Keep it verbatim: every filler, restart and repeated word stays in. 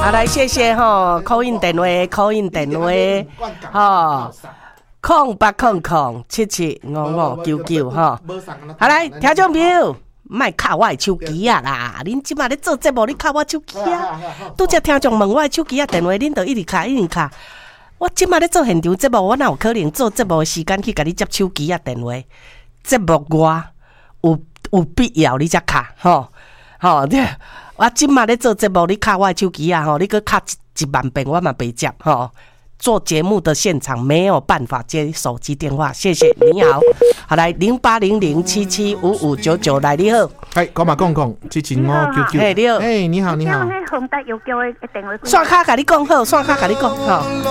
好，来谢谢吼，call in 电话，call in 电话，吼，空八空空七七五五九九吼。好来，听众朋友，莫卡我的手机啊啦！恁即马咧做节目，你卡我手机啊？拄则听众问我的手机啊电话，恁就一直卡一直卡。我即马咧做现场节目，我哪有可能做节目的时间去甲你接手机啊电话？节目外有有必要你才卡吼吼。我即马咧做节目，你卡我的手机啊吼，你搁卡一一万遍我嘛袂接吼。做节目的现场没有办法接手机电话，谢谢。你好，好来零八零零七七五五九九来，你好。 哎，讲嘛讲讲，七七五九九。 哎，你好。 哎，你好，你好。 红大有叫的电话。 刷卡甲你讲好，刷卡甲你讲吼。